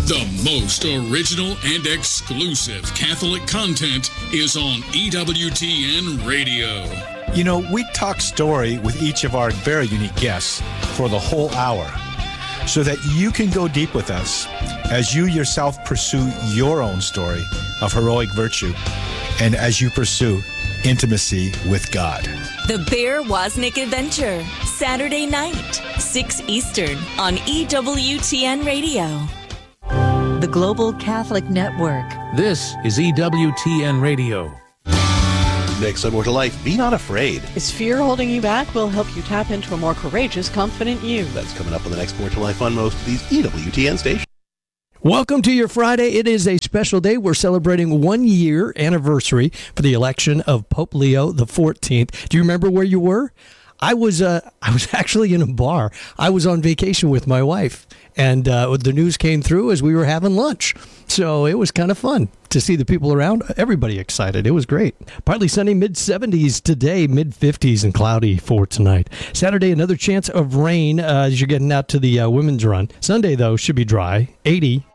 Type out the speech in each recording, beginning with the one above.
The most original and exclusive Catholic content is on EWTN Radio. You know, we talk story with each of our very unique guests for the whole hour so that you can go deep with us as you yourself pursue your own story of heroic virtue and as you pursue intimacy with God. The Bear Wozniak Adventure, Saturday night, 6 Eastern on EWTN Radio. The Global Catholic Network. This is EWTN Radio. Next on More to Life, be not afraid. Is fear holding you back? We'll help you tap into a more courageous, confident you. That's coming up on the next More to Life on most of these EWTN stations. Welcome to your Friday. It is a special day. We're celebrating 1 year anniversary for the election of Pope Leo XIV. Do you remember where you were? I was actually in a bar. I was on vacation with my wife, and the news came through as we were having lunch. So it was kind of fun to see the people around. Everybody excited. It was great. Partly sunny, mid-70s today, mid-50s and cloudy for tonight. Saturday, another chance of rain as you're getting out to the women's run. Sunday, though, should be dry, 80.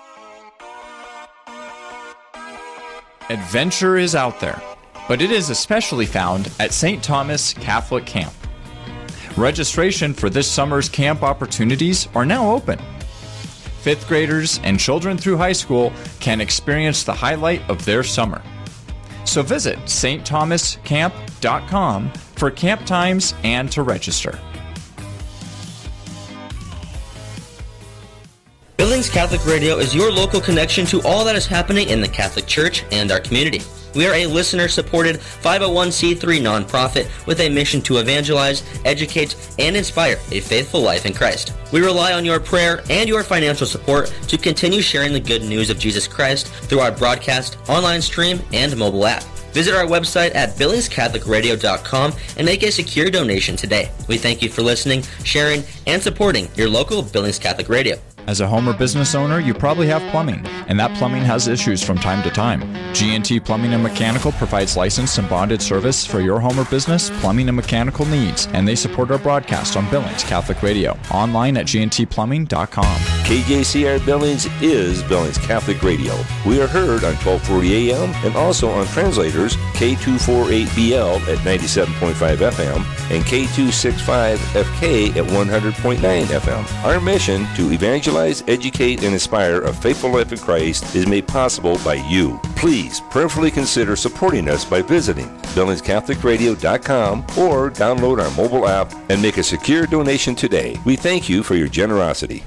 Adventure is out there, but it is especially found at St. Thomas Catholic Camp. Registration for this summer's camp opportunities are now open. Fifth graders and children through high school can experience the highlight of their summer. So visit stthomascamp.com for camp times and to register. Billings Catholic Radio is your local connection to all that is happening in the Catholic Church and our community. We are a listener-supported 501c3 nonprofit with a mission to evangelize, educate, and inspire a faithful life in Christ. We rely on your prayer and your financial support to continue sharing the good news of Jesus Christ through our broadcast, online stream, and mobile app. Visit our website at billingscatholicradio.com and make a secure donation today. We thank you for listening, sharing, and supporting your local Billings Catholic Radio. As a home or business owner, you probably have plumbing, and that plumbing has issues from time to time. G&T Plumbing and Mechanical provides licensed and bonded service for your home or business plumbing and mechanical needs, and they support our broadcast on Billings Catholic Radio, online at gntplumbing.com. KJCR Billings is Billings Catholic Radio. We are heard on 1240 AM and also on translators K248BL at 97.5 FM and K265FK at 100.9 FM. Our mission to evangelize, educate, and inspire a faithful life in Christ is made possible by you. Please prayerfully consider supporting us by visiting BillingsCatholicRadio.com or download our mobile app and make a secure donation today. We thank you for your generosity.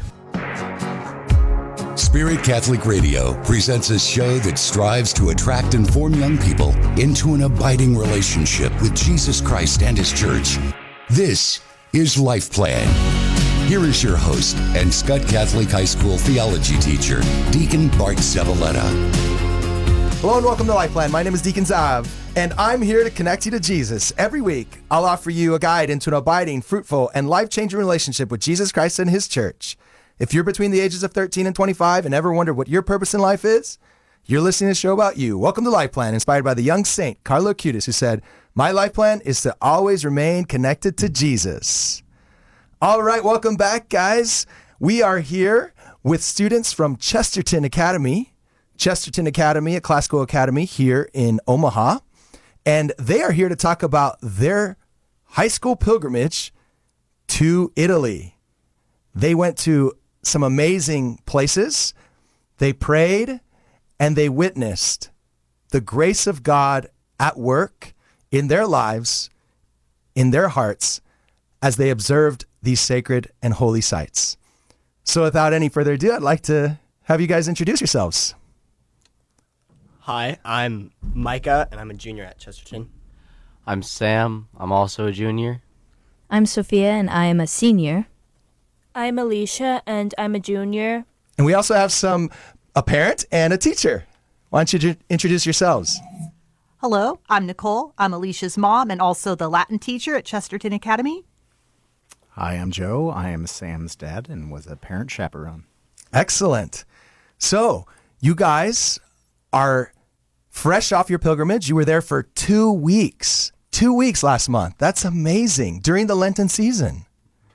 Spirit Catholic Radio presents a show that strives to attract and form young people into an abiding relationship with Jesus Christ and His Church. This is Life Plan. Here is your host and Scott Catholic High School theology teacher, Deacon Bart Zavaleta. Hello and welcome to Life Plan. My name is Deacon Zav, and I'm here to connect you to Jesus. Every week, I'll offer you a guide into an abiding, fruitful, and life-changing relationship with Jesus Christ and His Church. If you're between the ages of 13 and 25 and ever wonder what your purpose in life is, you're listening to a show about you. Welcome to Life Plan, inspired by the young saint, Carlo Acutis, who said, "My life plan is to always remain connected to Jesus." All right, welcome back, guys. We are here with students from Chesterton Academy, a classical academy here in Omaha, and they are here to talk about their high school pilgrimage to Italy. They went to some amazing places. They prayed and they witnessed the grace of God at work in their lives, in their hearts, as they observed these sacred and holy sites. So without any further ado, I'd like to have you guys introduce yourselves. Hi, I'm Micah, and I'm a junior at Chesterton. I'm Sam. I'm also a junior. I'm Sophia, and I am a senior. I'm Alicia, and I'm a junior. And we also have a parent and a teacher. Why don't you introduce yourselves? Hello, I'm Nicole. I'm Alicia's mom and also the Latin teacher at Chesterton Academy. Hi, I'm Joe. I am Sam's dad and was a parent chaperone. Excellent. So, you guys are fresh off your pilgrimage. You were there for 2 weeks. 2 weeks last month. That's amazing. During the Lenten season.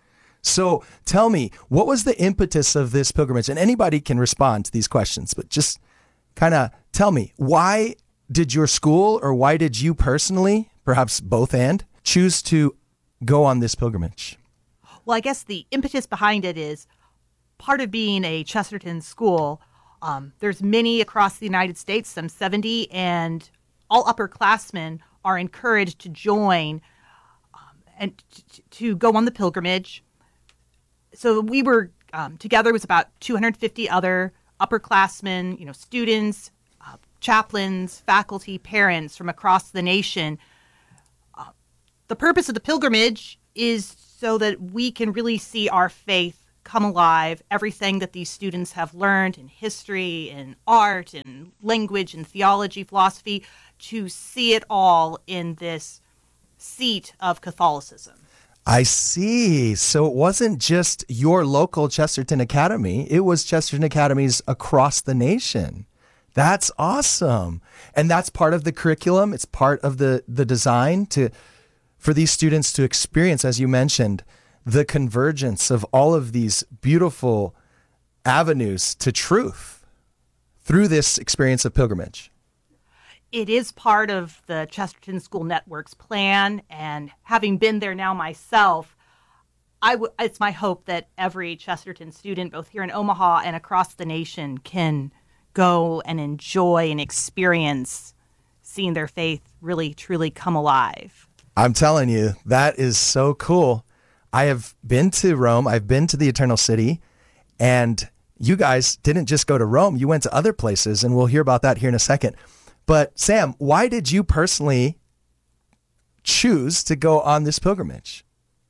So tell me, what was the impetus of this pilgrimage? And anybody can respond to these questions, but just kind of tell me, why did your school or why did you personally, perhaps both and, choose to go on this pilgrimage? Well, I guess the impetus behind it is part of being a Chesterton school. There's many across the United States, some 70, and all upperclassmen are encouraged to join and to go on the pilgrimage. So we were together with about 250 other upperclassmen, students, chaplains, faculty, parents from across the nation. The purpose of the pilgrimage is so that we can really see our faith come alive, everything that these students have learned in history, in art, in language, in theology, philosophy, to see it all in this seat of Catholicism. I see. So it wasn't just your local Chesterton Academy. It was Chesterton Academies across the nation. That's awesome. And that's part of the curriculum. It's part of the design for these students to experience, as you mentioned, the convergence of all of these beautiful avenues to truth through this experience of pilgrimage. It is part of the Chesterton School Network's plan, and having been there now myself, it's my hope that every Chesterton student, both here in Omaha and across the nation, can go and enjoy and experience seeing their faith really, truly come alive. I'm telling you, that is so cool. I have been to Rome. I've been to the Eternal City, and you guys didn't just go to Rome. You went to other places, and we'll hear about that here in a second. But Sam, why did you personally choose to go on this pilgrimage?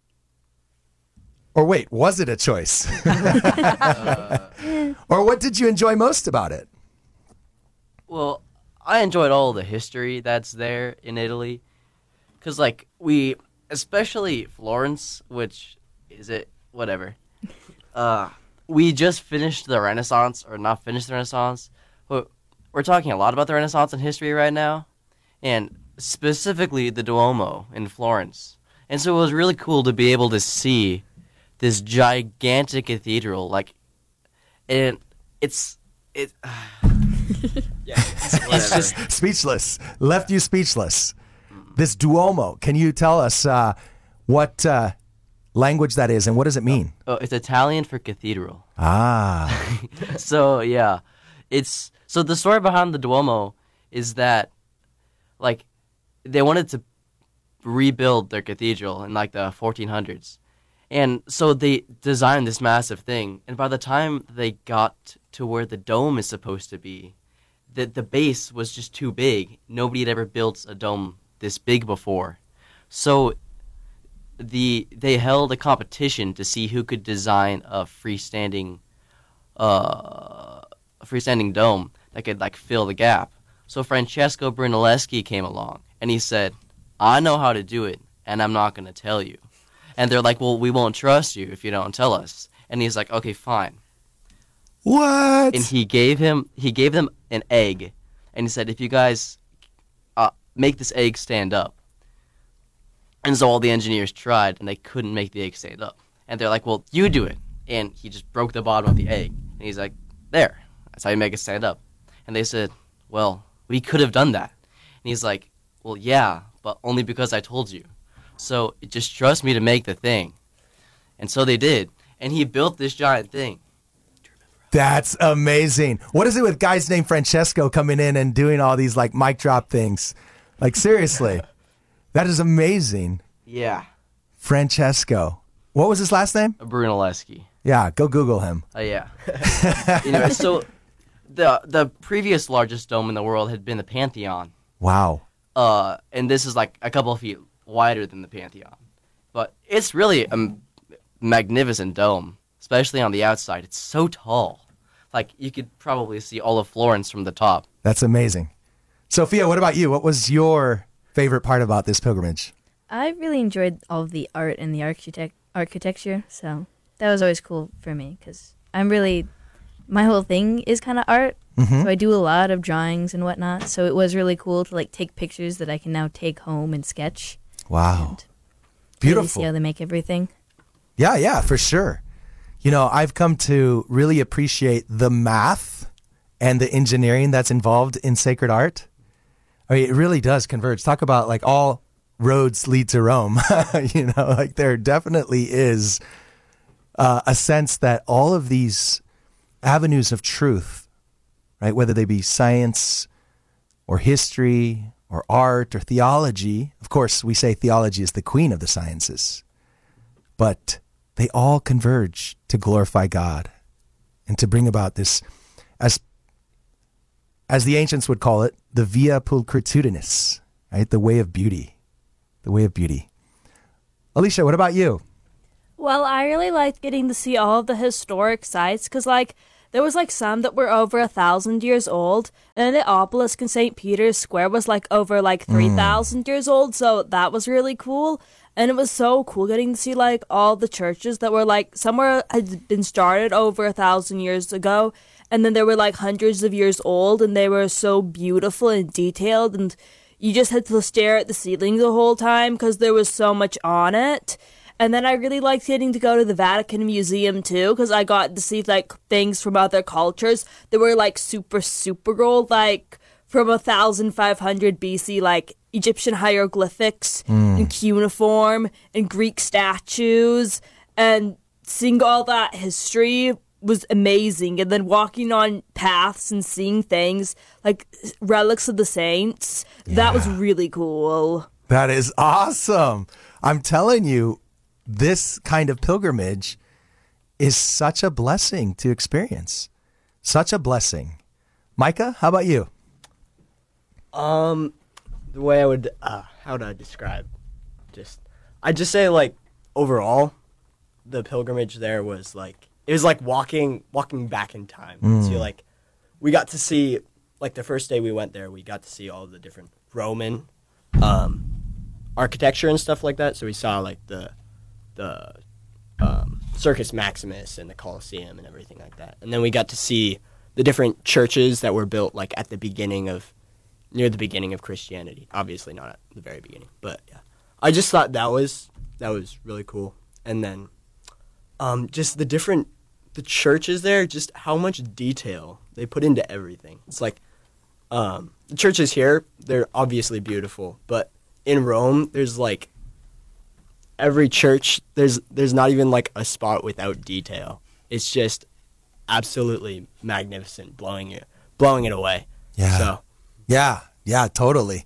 Or wait, was it a choice? Or what did you enjoy most about it? Well, I enjoyed all the history that's there in Italy. Because, especially Florence, which is it, whatever. We just finished the Renaissance, or not finished the Renaissance, but we're talking a lot about the Renaissance in history right now, and specifically the Duomo in Florence. And so it was really cool to be able to see this gigantic cathedral, it's just speechless. Left you speechless. This Duomo, can you tell us what language that is and what does it mean? Oh, it's Italian for cathedral. Ah. So, yeah. So the story behind the Duomo is that, they wanted to rebuild their cathedral in, the 1400s. And so they designed this massive thing. And by the time they got to where the dome is supposed to be, the base was just too big. Nobody had ever built a dome this big before. So they held a competition to see who could design a freestanding dome that could fill the gap. So Francesco Brunelleschi came along and he said, I know how to do it and I'm not going to tell you. And they're like, well, we won't trust you if you don't tell us. And he's like, okay, fine. What? And he gave them an egg and he said, if you guys make this egg stand up. And so all the engineers tried and they couldn't make the egg stand up. And they're like, well, you do it. And he just broke the bottom of the egg. And he's like, there, that's how you make it stand up. And they said, well, we could have done that. And he's like, well, yeah, but only because I told you. So just trust me to make the thing. And so they did. And he built this giant thing. That's amazing. What is it with guys named Francesco coming in and doing all these mic drop things? Seriously, that is amazing. Yeah. Francesco. What was his last name? Brunelleschi. Yeah, go Google him. Yeah. So the previous largest dome in the world had been the Pantheon. Wow. And this is a couple of feet wider than the Pantheon. But it's really a magnificent dome, especially on the outside. It's so tall. You could probably see all of Florence from the top. That's amazing. Sophia, what about you? What was your favorite part about this pilgrimage? I really enjoyed all of the art and the architecture, so that was always cool for me because my whole thing is kind of art, so I do a lot of drawings and whatnot, so it was really cool to take pictures that I can now take home and sketch. Wow. And beautiful. Really see how they make everything. Yeah, for sure. You know, I've come to really appreciate the math and the engineering that's involved in sacred art. I mean, it really does converge. Talk about like all roads lead to Rome. You know, like there definitely is a sense that all of these avenues of truth, right, whether they be science or history or art or theology, of course, we say theology is the queen of the sciences, but they all converge to glorify God and to bring about this, as the ancients would call it, the via pulchritudinis, right? The way of beauty, the way of beauty. Alicia, what about you? Well, I really liked getting to see all of the historic sites because, like, there was, like, some that were over 1,000 years old, and the obelisk in St. Peter's Square was, like, over, like, 3,000 years old, so that was really cool. And it was so cool getting to see, like, all the churches that were, like, somewhere had been started over 1,000 years ago, and then they were, like, hundreds of years old, and they were so beautiful and detailed, and you just had to stare at the ceiling the whole time because there was so much on it. And then I really liked getting to go to the Vatican Museum, too, because I got to see, like, things from other cultures that were, like, super old, like, from 1,500 BC, like, Egyptian hieroglyphics and cuneiform and Greek statues, and seeing all that history was amazing. And then walking on paths and seeing things like relics of the saints, that was really cool. That is awesome. I'm telling you, this kind of pilgrimage is such a blessing to experience. Such a blessing. Micah, how about you? The way I would, how would I describe? I'd just say, like, overall, the pilgrimage there was like, it was like walking back in time. So, like, we got to see, like, the first day we went there, we got to see all the different Roman architecture and stuff like that. So we saw, like, the Circus Maximus and the Colosseum and everything like that. And then we got to see the different churches that were built, like, at the beginning of, near the beginning of Christianity. Obviously not at the very beginning, but yeah. I just thought that was really cool. And then just the churches there, just how much detail they put into everything. It's like the churches here, they're obviously beautiful, but in Rome, there's like every church, there's not even like a spot without detail. It's just absolutely magnificent, blowing it away. Yeah. So. Yeah, totally.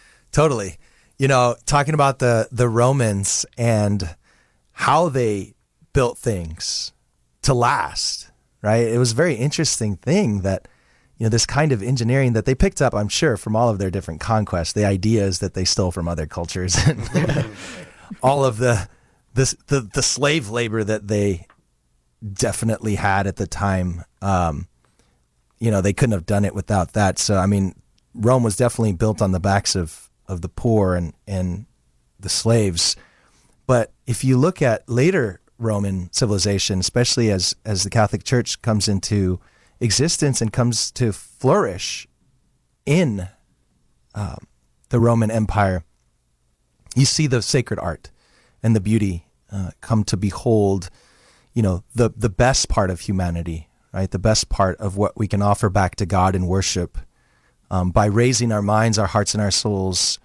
You know, talking about the Romans and how they built things to last, right? It was a very interesting thing that, you know, this kind of engineering that they picked up, I'm sure, from all of their different conquests, the ideas that they stole from other cultures, and all of the slave labor that they definitely had at the time. You know, they couldn't have done it without that. So, I mean, Rome was definitely built on the backs of the poor and the slaves. But if you look at later Roman civilization, especially as the Catholic Church comes into existence and comes to flourish in the Roman Empire, you see the sacred art and the beauty come to behold, you know, the best part of humanity, right? The best part of what we can offer back to God in worship. By raising our minds, our hearts, and our souls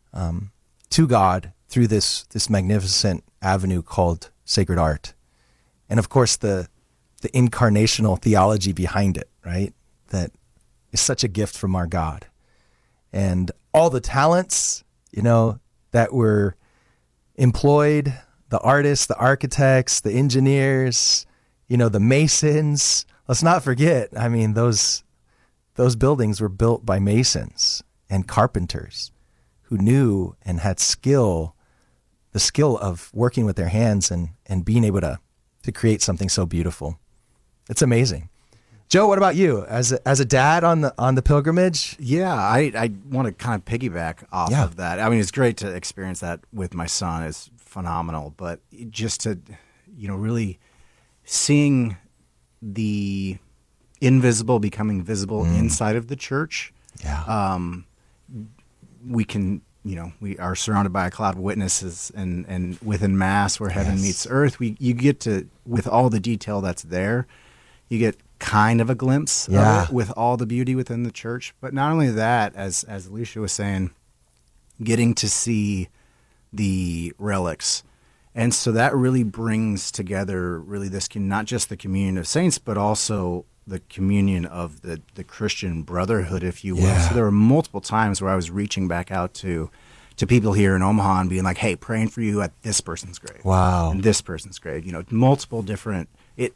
to God through this magnificent avenue called sacred art. And of course, the incarnational theology behind it, right? That is such a gift from our God. And all the talents, you know, that were employed, the artists, the architects, the engineers, you know, the masons. Let's not forget, I mean, those buildings were built by masons and carpenters who knew and had the skill of working with their hands and being able to create something so beautiful. It's amazing. Joe, what about you? As a dad on the pilgrimage? Yeah, I want to kind of piggyback off of that. I mean, it's great to experience that with my son. It's phenomenal. But just to, you know, really seeing the invisible becoming visible inside of the church. Yeah. We can we are surrounded by a cloud of witnesses, and within Mass, where heaven meets earth, you get to, with all the detail that's there, you get kind of a glimpse of it with all the beauty within the church. But not only that, as Alicia was saying, getting to see the relics. And so that really brings together really this not just the communion of saints, but also the communion of the Christian brotherhood, if you will. Yeah. So there were multiple times where I was reaching back out to people here in Omaha and being like, hey, praying for you at this person's grave. Wow. And this person's grave. Multiple different, it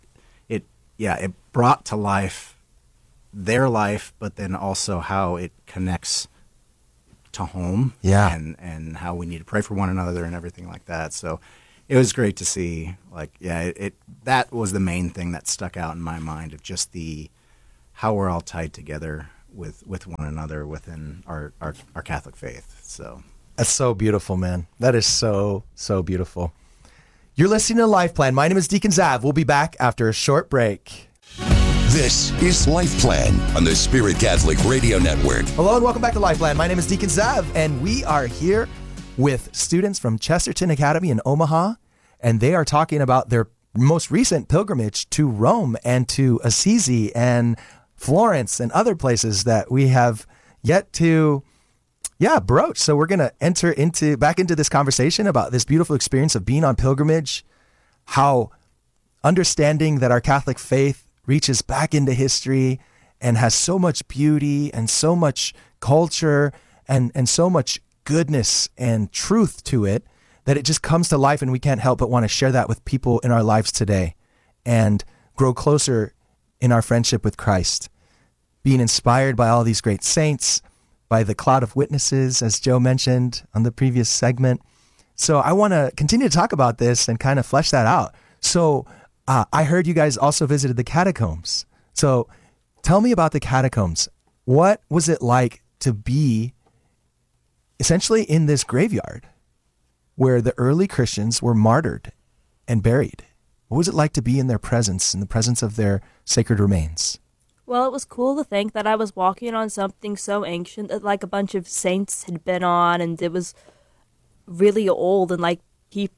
brought to life their life, but then also how it connects to home. Yeah. And how we need to pray for one another and everything like that. So it was great to see, that was the main thing that stuck out in my mind, of just how we're all tied together with one another within our Catholic faith. So that's so beautiful, man. That is so, so beautiful. You're listening to Life Plan. My name is Deacon Zav. We'll be back after a short break. This is Life Plan on the Spirit Catholic Radio Network. Hello and welcome back to Life Plan. My name is Deacon Zav, and we are here with students from Chesterton Academy in Omaha, and they are talking about their most recent pilgrimage to Rome and to Assisi and Florence and other places that we have yet to broach. So we're going to enter back into this conversation about this beautiful experience of being on pilgrimage, how understanding that our Catholic faith reaches back into history and has so much beauty and so much culture and so much goodness and truth to it that it just comes to life, and we can't help but want to share that with people in our lives today and grow closer in our friendship with Christ, being inspired by all these great saints, by the cloud of witnesses, as Joe mentioned on the previous segment. So I want to continue to talk about this and kind of flesh that out. So I heard you guys also visited the catacombs. So tell me about the catacombs. What was it like to be essentially in this graveyard where the early Christians were martyred and buried? What was it like to be in their presence, in the presence of their sacred remains? Well, it was cool to think that I was walking on something so ancient that like a bunch of saints had been on, and it was really old, and like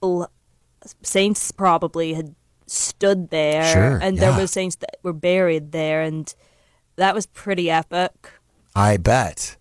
saints probably had stood there, Sure, and there were saints that were buried there, and that was pretty epic. I bet.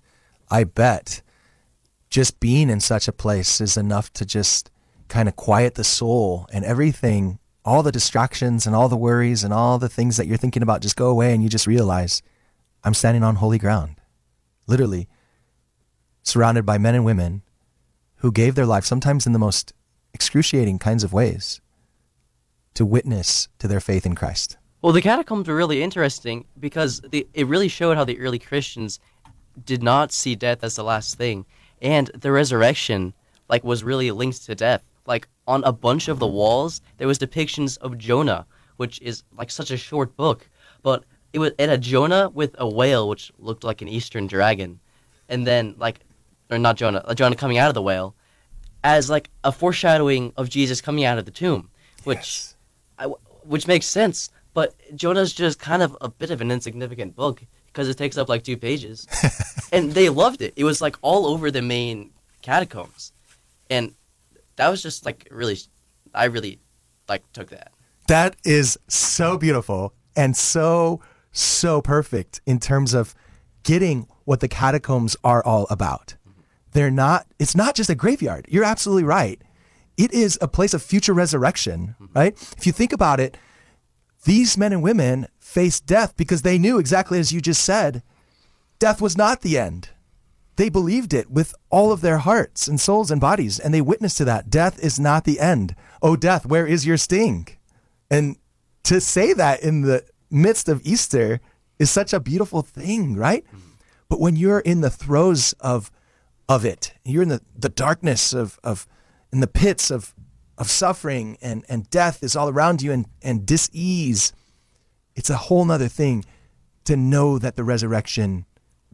Just being in such a place is enough to just kind of quiet the soul, and everything, all the distractions and all the worries and all the things that you're thinking about just go away, and you just realize I'm standing on holy ground, literally surrounded by men and women who gave their life, sometimes in the most excruciating kinds of ways, to witness to their faith in Christ. Well, the catacombs were really interesting because it really showed how the early Christians did not see death as the last thing. And the resurrection, was really linked to death. On a bunch of the walls, there was depictions of Jonah, which is, such a short book. But it had Jonah with a whale, which looked like an Eastern dragon. And then, or not Jonah, Jonah coming out of the whale, as, a foreshadowing of Jesus coming out of the tomb, which makes sense. But Jonah's just kind of a bit of an insignificant book, because it takes up 2 pages. And they loved it. It was all over the main catacombs. And that was just I really took that. That is so beautiful and so perfect in terms of getting what the catacombs are all about. It's not just a graveyard. You're absolutely right. It is a place of future resurrection, right? If you think about it, these men and women faced death because they knew, exactly as you just said, death was not the end. They believed it with all of their hearts and souls and bodies, and they witnessed to that. Death is not the end. Oh, death, where is your sting? And to say that in the midst of Easter is such a beautiful thing, right? But when you're in the throes of it, you're in the darkness in the pits of suffering, and death is all around you, and dis-ease, it's a whole nother thing to know that the resurrection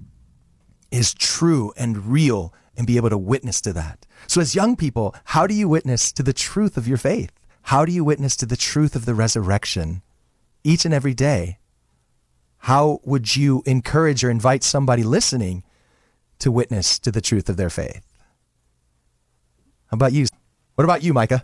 is true and real and be able to witness to that. So as young people, how do you witness to the truth of your faith? How do you witness to the truth of the resurrection each and every day? How would you encourage or invite somebody listening to witness to the truth of their faith? How about you? What about you, Micah?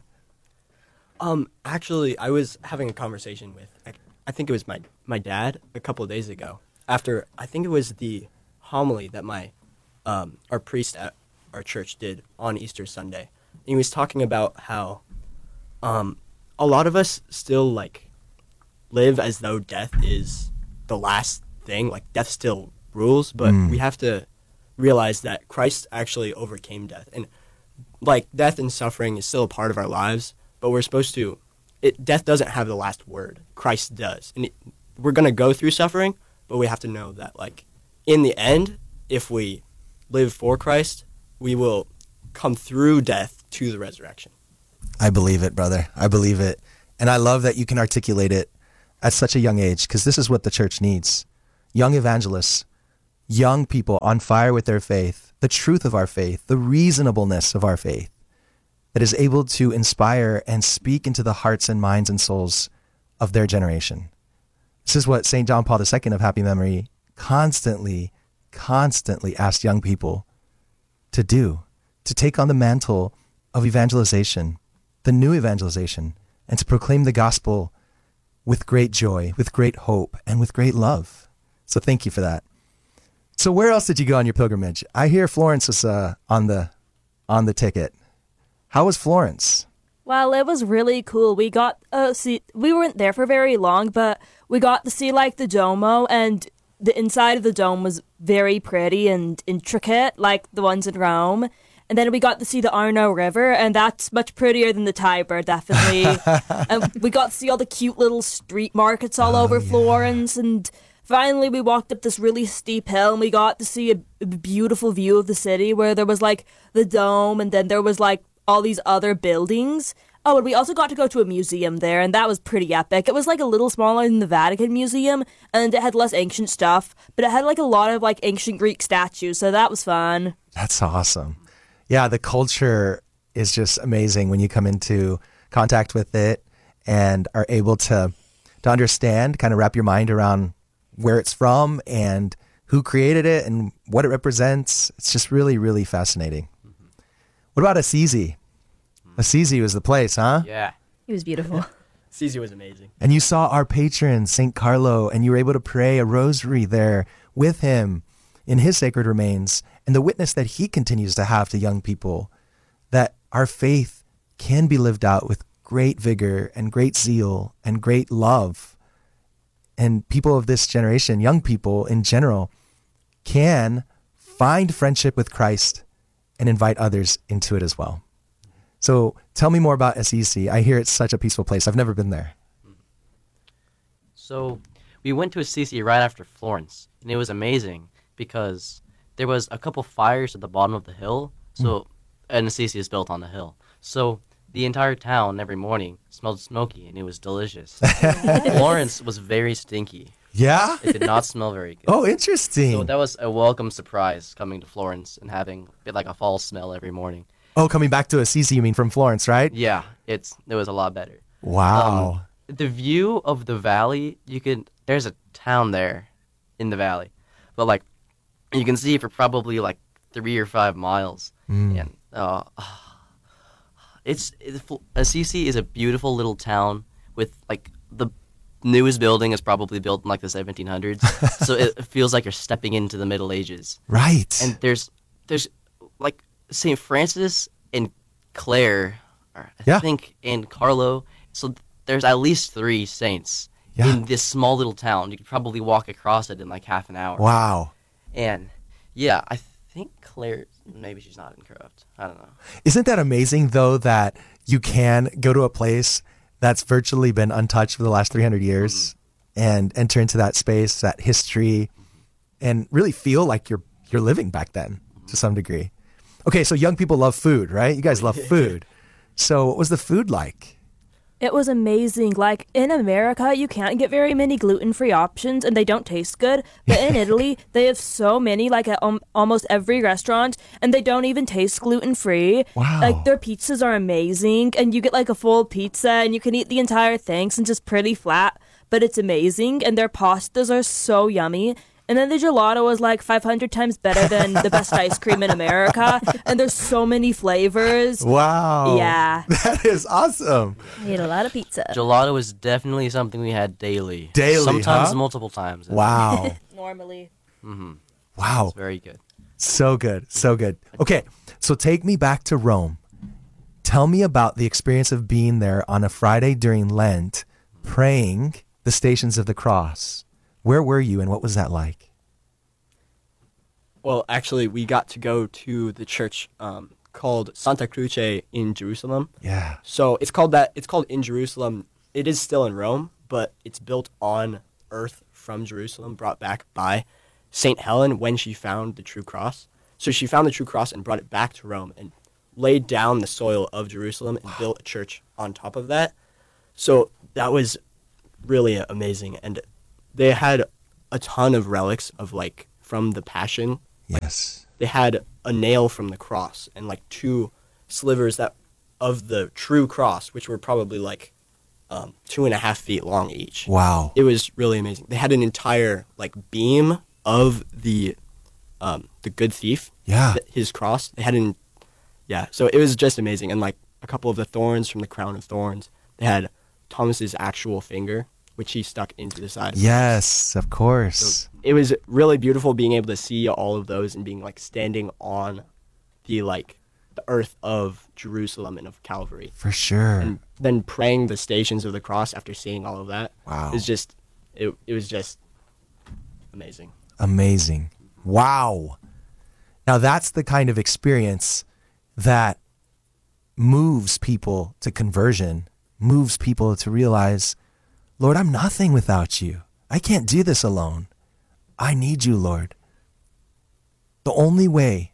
Actually, I was having a conversation with, I think it was my dad a couple of days ago. After, I think it was the homily that our priest at our church did on Easter Sunday. And he was talking about how a lot of us still like live as though death is the last thing, like death still rules, but we have to realize that Christ actually overcame death. And like death and suffering is still a part of our lives, but we're supposed to, death doesn't have the last word. Christ does. And we're going to go through suffering, but we have to know that like in the end, if we live for Christ, we will come through death to the resurrection. I believe it, brother. I believe it. And I love that you can articulate it at such a young age, because this is what the church needs. Young evangelists, young people on fire with their faith, the truth of our faith, the reasonableness of our faith, that is able to inspire and speak into the hearts and minds and souls of their generation. This is what St. John Paul II of happy memory constantly asked young people to do, to take on the mantle of evangelization, the new evangelization, and to proclaim the gospel with great joy, with great hope, and with great love. So thank you for that. So where else did you go on your pilgrimage? I hear Florence was on the ticket. How was Florence? Well, it was really cool. We got we weren't there for very long, but we got to see like the Duomo, and the inside of the dome was very pretty and intricate, like the ones in Rome. And then we got to see the Arno River, and that's much prettier than the Tiber, definitely. And we got to see all the cute little street markets all over Florence. And finally, we walked up this really steep hill, and we got to see a beautiful view of the city where there was like the dome, and then there was like all these other buildings. Oh, and we also got to go to a museum there, and that was pretty epic. It was like a little smaller than the Vatican Museum, and it had less ancient stuff, but it had like a lot of like ancient Greek statues, so that was fun. That's awesome. Yeah, the culture is just amazing when you come into contact with it and are able to understand, kind of wrap your mind around where it's from and who created it and what it represents. It's just really, really fascinating. What about Assisi? Assisi was the place, huh? Yeah. He was beautiful. Assisi was amazing. And you saw our patron, St. Carlo, and you were able to pray a rosary there with him in his sacred remains, and the witness that he continues to have to young people, that our faith can be lived out with great vigor and great zeal and great love. And people of this generation, young people in general, can find friendship with Christ and invite others into it as well. So tell me more about Assisi. I hear it's such a peaceful place. I've never been there. So we went to Assisi right after Florence, and it was amazing because there was a couple fires at the bottom of the hill. So, and Assisi is built on the hill. So the entire town every morning smelled smoky, and it was delicious. Florence was very stinky. Yeah? It did not smell very good. Oh, interesting. So that was a welcome surprise coming to Florence and having a bit like a fall smell every morning. Oh, coming back to Assisi, you mean from Florence, right? Yeah, it was a lot better. Wow. The view of the valley, there's a town there in the valley, but like you can see for probably like 3 or 5 miles. And Assisi is a beautiful little town with like the newest building is probably built in like the 1700s, so it feels like you're stepping into the Middle Ages. Right. And there's like St. Francis and Clare, I think, and Carlo. So there's at least 3 saints in this small little town. You could probably walk across it in like half an hour. Wow. And yeah, I think Clare, maybe she's not incorrupt. I don't know. Isn't that amazing, though, that you can go to a place that's virtually been untouched for the last 300 years and enter into that space, that history, and really feel like you're living back then to some degree. Okay, so young people love food, right? You guys love food. So what was the food like? It was amazing. Like, in America, you can't get very many gluten-free options, and they don't taste good. But in Italy, they have so many, like, at almost every restaurant, and they don't even taste gluten-free. Wow. Like, their pizzas are amazing, and you get, like, a full pizza, and you can eat the entire thing since it's pretty flat, but it's amazing, and their pastas are so yummy. And then the gelato was like 500 times better than the best ice cream in America. And there's so many flavors. Wow. Yeah. That is awesome. I ate a lot of pizza. Gelato is definitely something we had daily. Daily, sometimes huh? multiple times. Wow. Normally. Mm-hmm. Wow. It's very good. So good. So good. Okay, so take me back to Rome. Tell me about the experience of being there on a Friday during Lent, praying the Stations of the Cross. Where were you and what was that like? Well, actually, we got to go to the church called Santa Croce in Jerusalem. Yeah. So it's called that. It's called in Jerusalem. It is still in Rome, but it's built on earth from Jerusalem, brought back by St. Helen when she found the true cross. So she found the true cross and brought it back to Rome and laid down the soil of Jerusalem and built a church on top of that. So that was really amazing. And they had a ton of relics of like from the Passion. Yes. They had a nail from the cross and like 2 slivers that of the true cross, which were probably like 2.5 feet long each. Wow. It was really amazing. They had an entire like beam of the good thief. Yeah. His cross. They had so it was just amazing. And like a couple of the thorns from the crown of thorns. They had Thomas's actual finger, which he stuck into the side. Yes, of course. So it was really beautiful being able to see all of those and being like standing on the earth of Jerusalem and of Calvary. For sure. And then praying the Stations of the Cross after seeing all of that. Wow. It was just amazing. Amazing. Wow. Now that's the kind of experience that moves people to conversion, moves people to realize, Lord, I'm nothing without you. I can't do this alone. I need you, Lord. The only way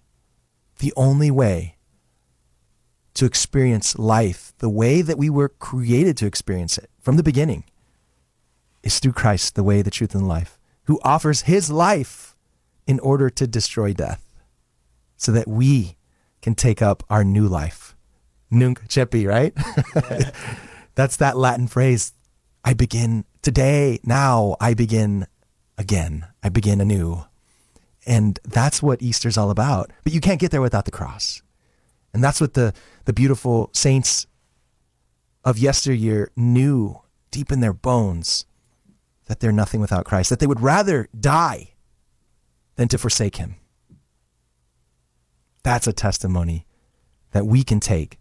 to experience life the way that we were created to experience it from the beginning is through Christ, the way, the truth, and life, who offers his life in order to destroy death so that we can take up our new life. Nunc cepi, right? Yeah. That's that Latin phrase. I begin today, now I begin again. I begin anew. And that's what Easter's all about. But you can't get there without the cross. And that's what the beautiful saints of yesteryear knew deep in their bones, that they're nothing without Christ, that they would rather die than to forsake him. That's a testimony that we can take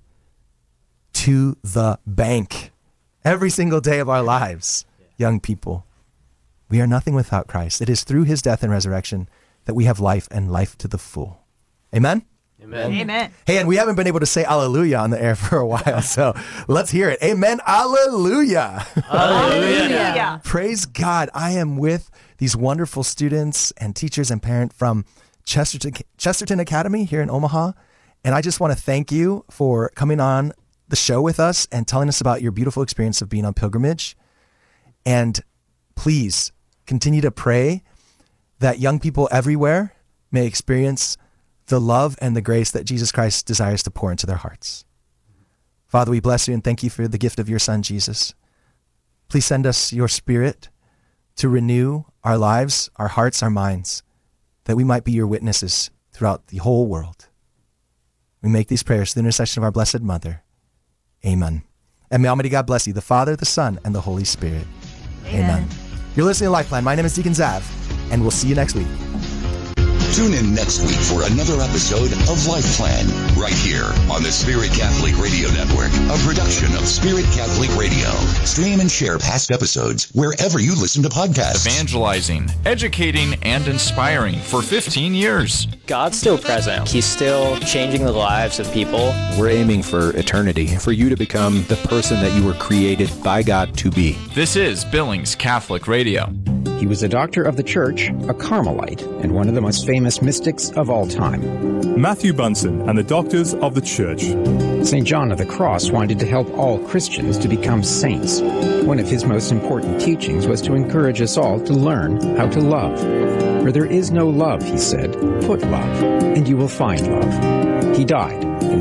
to the bank every single day of our lives, young people. We are nothing without Christ. It is through his death and resurrection that we have life and life to the full. Amen? Amen. Amen. Hey, and we haven't been able to say alleluia on the air for a while, so let's hear it. Amen. Alleluia. Hallelujah. Praise God. I am with these wonderful students and teachers and parents from Chesterton Academy here in Omaha. And I just want to thank you for coming on the show with us and telling us about your beautiful experience of being on pilgrimage. And please continue to pray that young people everywhere may experience the love and the grace that Jesus Christ desires to pour into their hearts. Father, we bless you and thank you for the gift of your Son, Jesus. Please send us your Spirit to renew our lives, our hearts, our minds, that we might be your witnesses throughout the whole world. We make these prayers through the intercession of our Blessed Mother. Amen. And may Almighty God bless you, the Father, the Son, and the Holy Spirit. Amen. You're listening to Life Plan. My name is Deacon Zav, and we'll see you next week. Tune in next week for another episode of Life Plan, right here on the Spirit Catholic Radio Network, a production of Spirit Catholic Radio. Stream and share past episodes wherever you listen to podcasts. Evangelizing, educating, and inspiring for 15 years. God's still present. He's still changing the lives of people. We're aiming for eternity, for you to become the person that you were created by God to be. This is Billings Catholic Radio. He was a doctor of the church, a Carmelite, and one of the most famous mystics of all time. Matthew Bunson and the Doctors of the Church. St. John of the Cross wanted to help all Christians to become saints. One of his most important teachings was to encourage us all to learn how to love. Where there is no love, he said, put love, and you will find love. He died in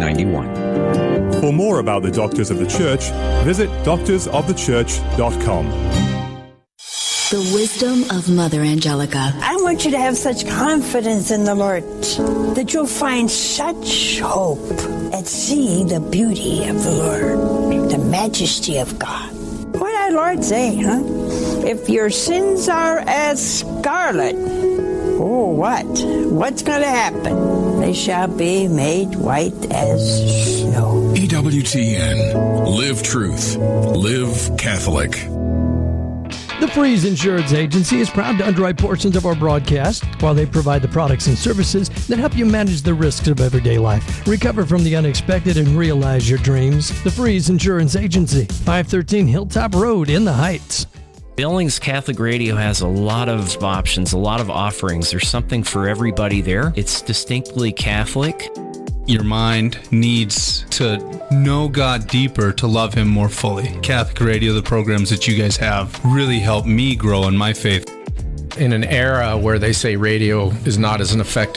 1591. For more about the Doctors of the Church, visit doctorsofthechurch.com. The wisdom of Mother Angelica. I want you to have such confidence in the Lord that you'll find such hope at seeing the beauty of the Lord, the majesty of God. What did our Lord say, huh? If your sins are as scarlet, oh, what? What's going to happen? They shall be made white as snow. EWTN. Live truth. Live Catholic. The Freeze Insurance Agency is proud to underwrite portions of our broadcast while they provide the products and services that help you manage the risks of everyday life, recover from the unexpected, and realize your dreams. The Freeze Insurance Agency, 513 Hilltop Road in the Heights. Billings Catholic Radio has a lot of options, a lot of offerings. There's something for everybody there. It's distinctly Catholic. Your mind needs to know God deeper to love Him more fully. Catholic Radio, the programs that you guys have, really helped me grow in my faith. In an era where they say radio is not as an effective